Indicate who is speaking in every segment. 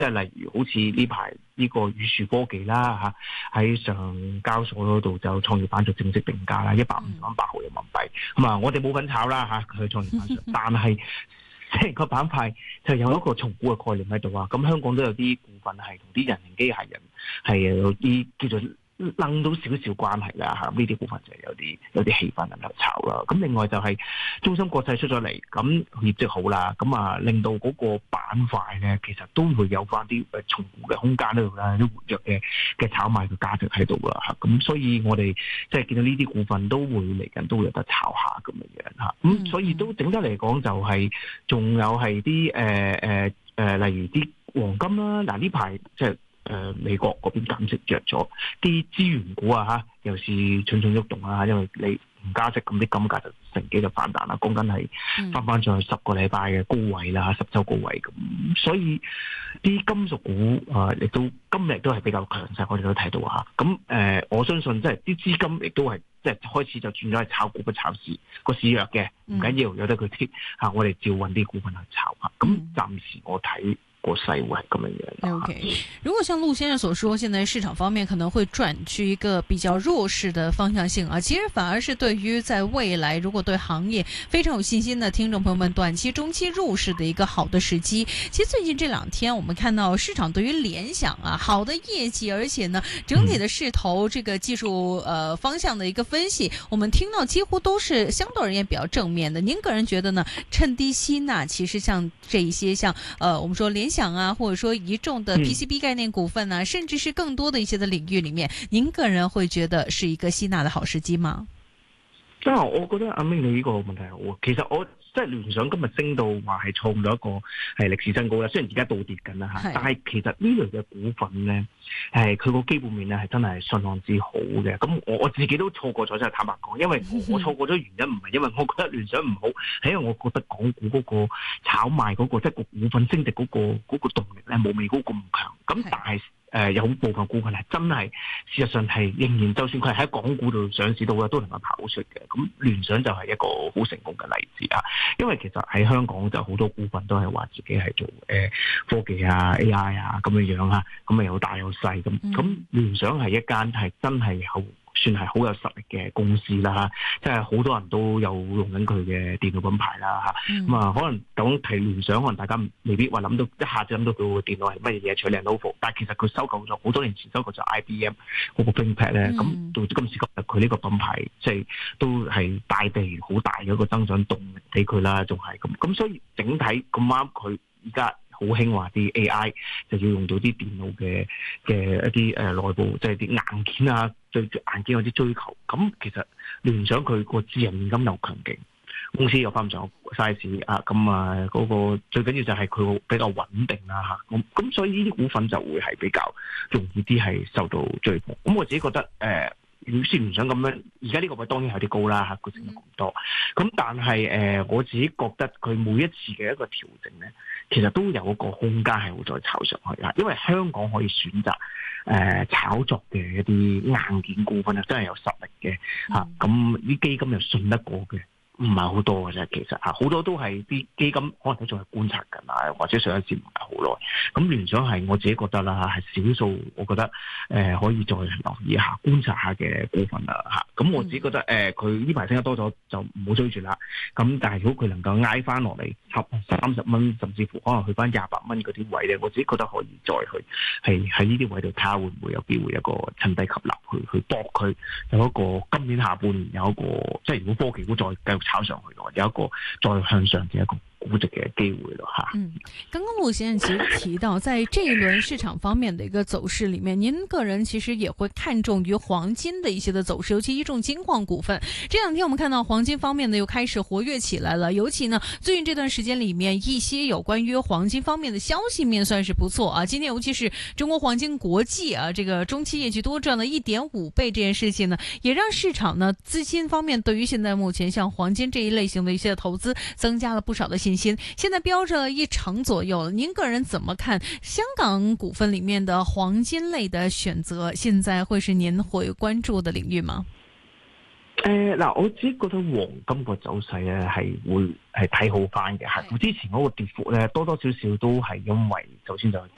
Speaker 1: 即係例如好似呢排呢個宇樹科技啦喺上交所嗰度就創業板就正式定價啦，158毫人民幣。咁啊，我哋冇份炒啦佢創業板上，但係成個板塊就有一個重估嘅概念喺度啊。咁香港都有啲股份係同啲人形機械人係有啲叫做掹到少少關係啦呢啲股份就有啲氣氛喺度炒啦。咁另外就係中芯國際出咗嚟，咁業績好啦，咁啊令到嗰個板塊咧其實都會有翻啲重估嘅空間喺度啦，啲活躍嘅炒賣嘅價值喺度啦。咁所以我哋即係見到呢啲股份都會嚟緊都會有得炒下咁樣咁所以都整體嚟講就係仲有係啲例如啲黃金啦，嗱呢排即係美國嗰邊減息弱咗，啲資源股又是蠢蠢欲動因為你唔加息，咁啲金價就乘機就反彈啦，講緊係翻上去10個禮拜嘅高位啦，10週高位咁，所以啲金屬股亦都今日都係比較強勢，我哋都睇到咁我相信即係啲資金亦都係即係開始就轉咗去炒股不炒市，個市弱嘅唔緊要，有得佢跌我哋照揾啲股份去炒咁暫時我睇個勢會係咁樣。
Speaker 2: OK， 如果像陸先生所說，現在市場方面可能會轉去一個比較弱勢的方向性其實反而是對於在未來如果對行業非常有信心的聽眾朋友們，短期、中期入市的一個好的時機。其實最近這兩天，我們看到市場對於聯想好的業績，而且呢整體的勢頭，這個技術方向的一個分析，我們聽到幾乎都是相對而言比較正面的。您個人覺得呢？趁低吸納，其實像這一些像我們說聯想或者說一眾的 PCB 概念股份甚至是更多的一些的領域裡面，您個人會覺得是一個吸納的好時機嗎？
Speaker 1: 我覺得阿明你呢個問題好，其實我即係聯想今日升到話係創咗一個係歷史新高啦，雖然而家倒跌緊啦但係其實呢類嘅股份咧，佢個基本面咧係真係相當之好嘅。咁我自己都錯過咗，真係坦白講，因為我錯過咗原因唔係因為我覺得聯想唔好，係因為我覺得港股嗰個炒賣嗰個即係個股份升值嗰個動力咧冇美股咁強。咁但係有部分股份係真係事實上係仍然，就算佢係喺港股度上市到都能夠跑出嘅。咁聯想就係一個好成功嘅例子因為其實喺香港就好多股份都係話自己係做科技AI 咁樣咁有大有細咁聯想係一間係真係算係好有實力嘅公司啦，即係好多人都有用緊佢嘅電腦品牌啦可能講提聯想，可能大家未必話諗到一下就諗到佢個電腦係乜嘢取靚 Lenovo， 但係其實佢收購咗好多年前收購咗 IBM 嗰個 ThinkPad 咧，咁到今時今日佢呢個品牌即係都係帶地好大嘅一個增長動力俾佢啦，仲係咁所以整體咁啱佢而家好興話啲 AI 就要用到啲電腦嘅一啲內部即係啲硬件對硬件有啲追求。咁其實聯想佢個自營現金流強勁，公司有翻咁上下 size 嗰個最緊要就係佢比較穩定啦咁所以呢啲股份就會係比較容易啲係受到追捧。咁我自己覺得聯想咁樣，而家呢個位當然有啲高啦佢升咗咁多。咁但係我自己覺得佢每一次嘅一個調整咧，其實都有一個空間係會再炒上去因為香港可以選擇炒作嘅一啲硬件股份真係有實力嘅咁啲基金又信得過嘅唔係好多嘅啫。其實好多都係啲基金可能都仲係觀察緊或者上一次唔係好耐。咁聯想係我自己覺得啦係少數我覺得可以再留意下觀察下嘅股份啦咁我自己覺得佢呢排升得多咗就唔好追住啦。咁但係如果佢能夠挨翻落嚟30蚊，甚至乎可能去翻28蚊嗰啲位咧，我自己覺得可以再去係喺呢啲位度睇下會唔會有機會一個趁低吸納去搏佢有一個今年下半年有一個即係如果科技股再繼續炒上去嘅話，有一個再向上嘅一個估值嘅機會咯
Speaker 2: 剛剛陸先生其實提到，在這一輪市場方面的一個走勢裏面，您個人其實也會看重於黃金的一些的走勢，尤其一眾金礦股份。這兩天我們看到黃金方面呢又開始活躍起來了，尤其呢最近這段時間裏面一些有關於黃金方面的消息面算是不錯今天尤其是中國黃金國際這個中期業績多賺了1.5倍這件事情呢，也讓市場呢資金方面對於現在目前像黃金這一類型的一些投資增加了不少的信心，現在飆着1成左右。您個人怎麼看香港股份裏面的黃金類的選擇？現在會是您會關注的領域嗎？
Speaker 1: 我自己覺得黃金個走勢咧係會係睇好翻嘅，之前嗰個跌幅咧多多少少都係因為首先就即係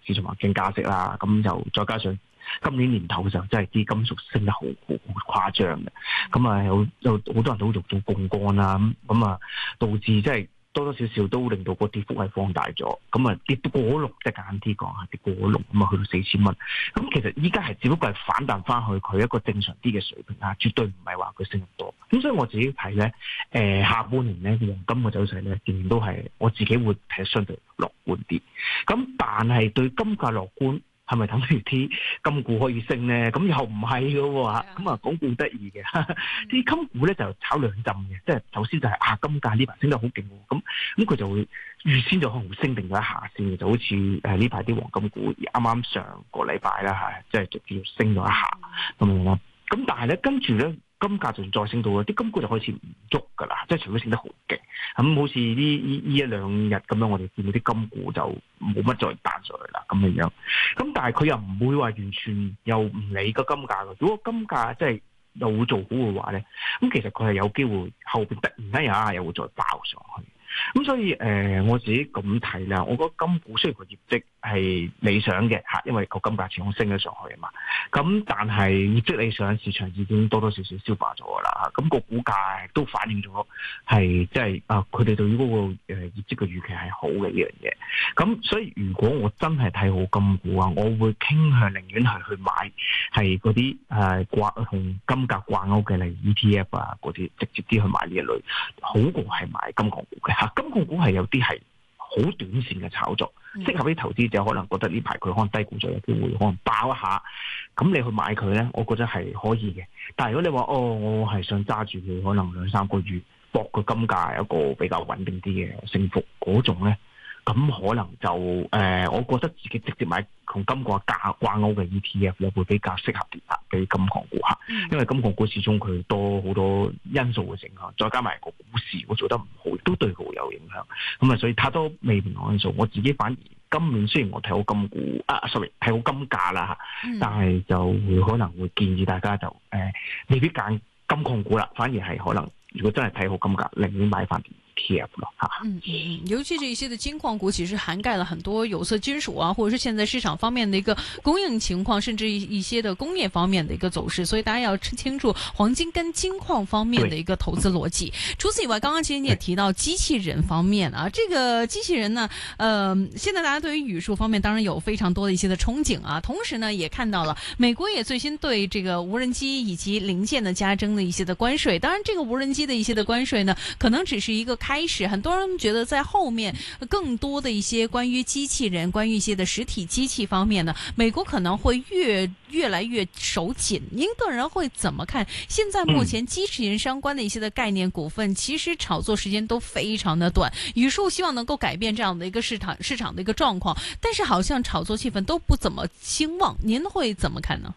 Speaker 1: 市場環境加息啦，咁就再加上今年年頭嘅時候真係啲金屬升得好誇張嘅，咁啊有好多人都做槓桿啦，咁啊導致即係多多少少都令到個跌幅係放大咗，咁啊跌到過6，即係簡單啲講下跌過6，咁啊去到4000蚊，咁其實依家係只不過係反彈翻去佢一個正常啲嘅水平啊，絕對唔係話佢升得多。咁所以我自己睇咧，下半年咧黃金嘅走勢咧，仍然都係我自己會睇相對樂觀啲。咁但係對金價樂觀，係咪等於啲金股可以升咧？咁又唔係嘅喎，咁啊講股得意嘅，啲金股咧就炒兩陣嘅，即係首先就係金價呢排升得好勁喎，咁佢就會預先就可能會升定咗一下先嘅，就好似呢排啲黃金股啱啱上個禮拜啦，即係直接升咗一下咁樣啦。咁但係咧跟住咧，金價就再升到啲金股就開始唔喐㗎啦，即係除非升得好勁。咁好似呢一兩日咁樣，我哋見到啲金股就冇乜再彈上去啦，咁樣。咁但係佢又唔會話完全又唔理個金價嘅。如果金價即係又會做好嘅話咧，咁其實佢係有機會後邊突然間有一下又會再爆上去。咁所以我自己咁睇啦，我覺得金股雖然個業績係理想嘅嚇，因為個金價始終升咗上去啊嘛。咁但係業績理想，市場已經多多少少消化咗㗎啦。咁個股價都反映咗係即係佢哋對於嗰個業績嘅預期係好嘅呢樣嘢。咁所以如果我真係睇好金股啊，我會傾向寧願係去買係嗰啲同金價掛鈎嘅，例如 ETF 啊嗰啲，直接啲去買呢一類，好過係買金礦股嘅嚇。金礦股係有啲係好短線嘅炒作，適合啲投資者可能覺得呢排佢可能低估咗，有機會可能爆一下，咁你去買佢咧，我覺得係可以嘅。但係如果你話我係想揸住佢可能2-3個月，博個金價有一個比較穩定啲嘅升幅嗰種咧，咁可能就我覺得自己直接買同金價掛鈎嘅 ETF 咧，會比較適合啲俾金礦股嚇，因為金礦股始終佢多好多因素嘅影響，再加埋個股市我做得唔好，都對佢會有影響。咁啊，所以太多未明朗因素，我自己反而今年雖然我睇好金股睇好金價啦嚇，但係就會可能會建議大家就未必揀金礦股啦，反而係可能如果真係睇好金價，寧願買翻啲 ETF 咯嚇。
Speaker 2: 尤其這一些的金礦股其實涵蓋了很多有色金屬啊，或者是現在市場方面的一個供應情況，甚至一些的工業方面的一個走勢，所以大家要清楚黃金跟金礦方面的一個投資邏輯。除此以外，剛剛其實你也提到機器人方面啊，這個機器人呢，現在大家對於語數方面當然有非常多的一些的憧憬啊，同時呢也看到了美國也最新對這個無人機以及零件的加徵的一些的關稅，當然這個無人機的一些的關稅呢，可能只是一個開始，很多人覺得在後面更多的一些關於機器人、關於一些的實體機器方面呢，美國可能會越來越手緊。您個人會怎麼看？現在目前機器人相關的一些的概念股份，其實炒作時間都非常的短。語數希望能夠改變這樣的一個市場的一個狀況，但是好像炒作氣氛都不怎麼興旺。您會怎麼看呢？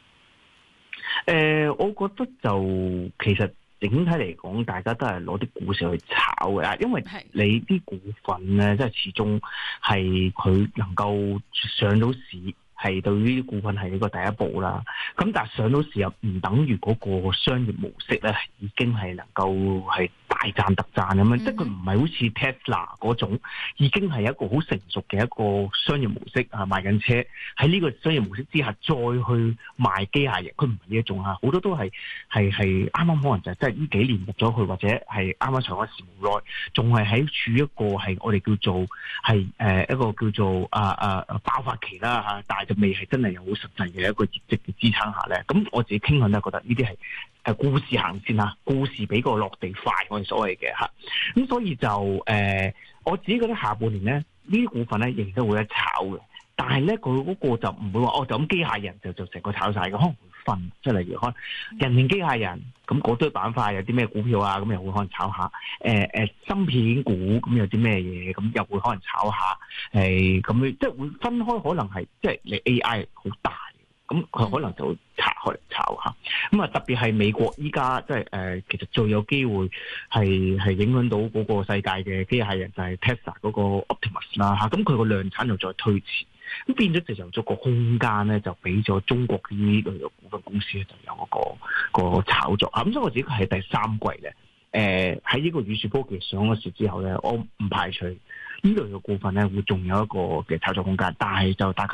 Speaker 1: 我覺得就其實整體嚟講，大家都係攞啲股市去炒嘅，因為你啲股份咧，即係始終係佢能夠上到市，係對於啲股份係一個第一步啦。咁但係上到市又唔等於嗰個商業模式咧，已經係能夠係大賺特賺咁樣，即係佢唔係好似 Tesla 嗰種，已經係一個好成熟嘅一個商業模式啊，賣緊車喺呢個商業模式之下再去賣機械人，佢唔係呢一種啊，好多都係啱啱可能就係即係呢幾年入咗去，或者係啱啱上咗市無耐，仲係喺處一個係我哋叫做係一個叫做爆發期啦嚇，但係就未係真係有好實際嘅一個業績嘅支撐下咧，咁我自己傾向都係覺得呢啲係故事行先嚇，故事比個落地快，我哋所謂嘅嚇，咁所以就我自己覺得下半年咧，呢啲股份咧仍然都會一炒嘅，但係咧佢嗰個就唔會話就咁機械人就成個炒晒嘅，可能會分，即係例如可能人形機械人咁嗰堆板塊有啲咩股票啊，咁又會可能炒下，芯片股咁有啲咩嘢，咁又會可能炒下，咁即係會分開，可能係即係你 AI 好大。咁佢可能就會拆開嚟炒下，咁啊特別係美國依家即係其實最有機會係影響到嗰個世界嘅機械人就係 Tesla 嗰個 Optimus 啦嚇，咁佢個量產又再推遲，咁變咗就由咗個空間咧，就俾咗中國呢類嘅股份公司咧就有個炒作啊，咁所以我自己係第三季咧，喺呢個宇樹科技上咗市之後咧，我唔排除呢類嘅股份咧會仲有一個嘅炒作空間，但係就大家